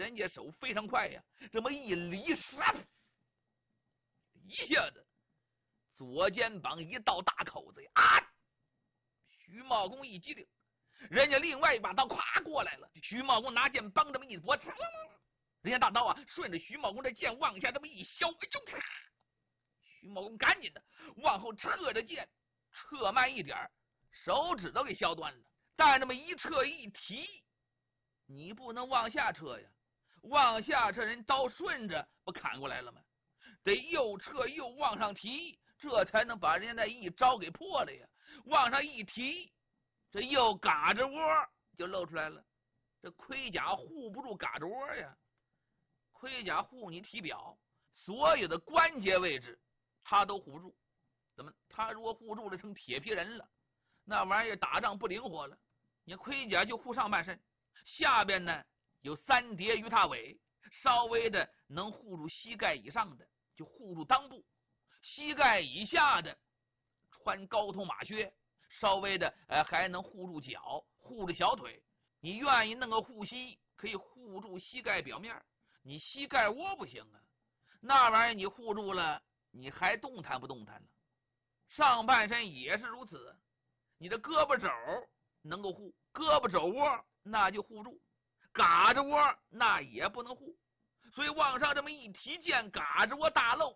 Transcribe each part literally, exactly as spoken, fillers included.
人家手非常快呀，这么一理，唰，一下子左肩膀一道大口子呀！啊！徐茂公一激灵，人家另外一把刀咵过来了，徐茂公拿剑帮这么一搏，人家大刀啊顺着徐茂公的剑往下这么一削，哎呦！徐茂公赶紧的往后撤着剑，撤慢一点，手指头给削断了。但这么一撤一提，你不能往下撤呀，往下撤人刀顺着不砍过来了吗？得又撤又往上提，这才能把人家那一招给破了呀。往上一提，这又嘎着窝就露出来了。这盔甲护不住嘎着窝呀，盔甲护你体表，所有的关节位置他都护住。怎么？他如果护住了，成铁皮人了，那玩意儿打仗不灵活了。你盔甲就护上半身，下边呢有三叠鱼踏尾，稍微的能护住膝盖以上的就护住裆部，膝盖以下的穿高筒马靴，稍微的呃还能护住脚，护住小腿。你愿意弄个护膝，可以护住膝盖表面，你膝盖窝不行啊，那玩意儿你护住了，你还动弹不动弹了？上半身也是如此，你的胳膊肘能够护，胳膊肘窝那就护住，嘎着窝那也不能护，所以往上这么一提剑，嘎着窝大漏，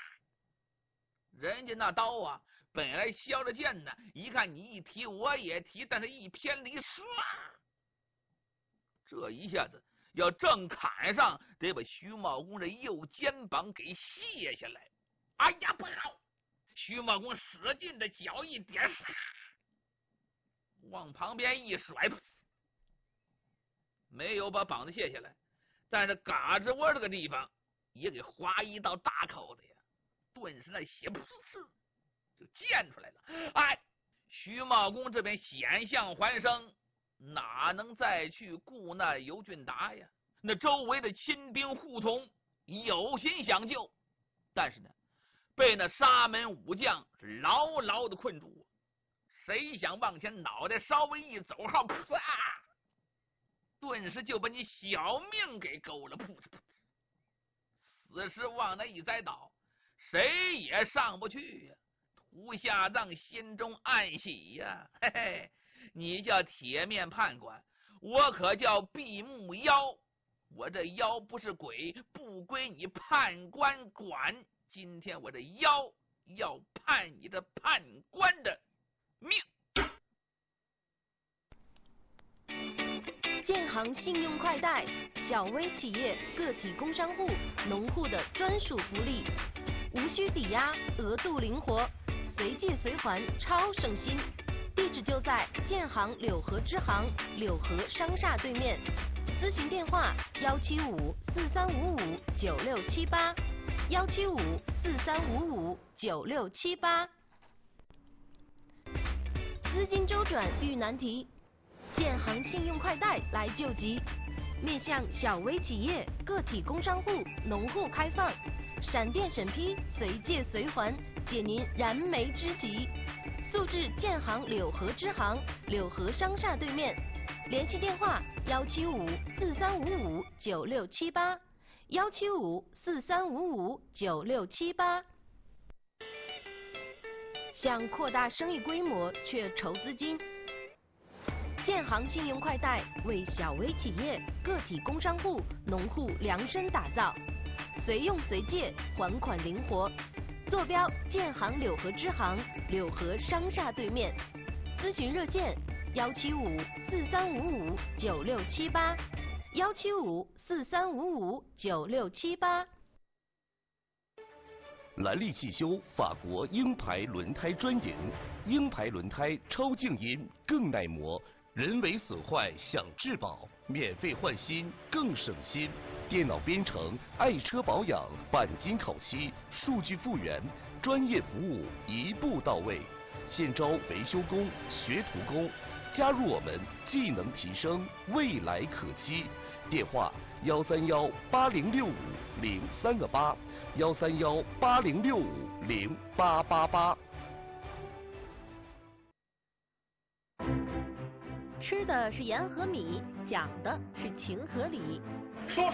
人家那刀啊本来削着剑呢，一看你一提我也提，但是一偏离，唰，这一下子要正砍上，得把徐茂公这右肩膀给卸下来。哎呀不好！徐茂公使劲的脚一点，往旁边一甩，没有把膀子卸下来，但是嘎吱窝这个地方也给划一道大口子呀，顿时那血噗呲就溅出来了。哎，徐茂公这边险象环生，哪能再去顾那尤俊达呀？那周围的亲兵护从有心想救，但是呢被那沙门武将是牢牢的困住，谁想往前脑袋稍微一走号，啪，顿时就把你小命给勾了，噗噗噗，死尸往那一栽倒，谁也上不去呀。屠下葬心中暗喜呀，嘿嘿，你叫铁面判官，我可叫闭目妖，我这妖不是鬼，不归你判官管。今天我这妖要判你这判官的命。 建行信用快贷，小微企业、个体工商户、农户的专属福利，无需抵押，额度灵活，随借随还，超省心。地址就在建行柳河支行柳河商厦对面，咨询电话幺七五四三五五九六七八。幺七五四三五五九六七八，资金周转遇难题，建行信用快贷来救急，面向小微企业、个体工商户、农户开放，闪电审批，随借随还，解您燃眉之急。速至建行柳河支行柳河商厦对面，联系电话幺七五四三五五九六七八。幺七五四三五五九六七八。想扩大生意规模却筹资金，建行信用快贷为小微企业、个体工商户、农户量身打造，随用随借，还款灵活。坐标建行柳河支行柳河商厦对面，咨询热线幺七五四三五五九六七八。幺七五四三五五九六七八。 兰利汽修法国鹰牌轮胎专营，鹰牌轮胎超静音，更耐磨，人为损坏享质保，免费换新更省心。电脑编程、爱车保养、钣金烤漆、数据复原，专业服务一步到位。现招维修工、学徒工，加入我们，技能提升，未来可期。电话幺三幺八零六五零三个八，幺三幺八零六五零八八八。 吃的是盐和米，讲的是情和理。 说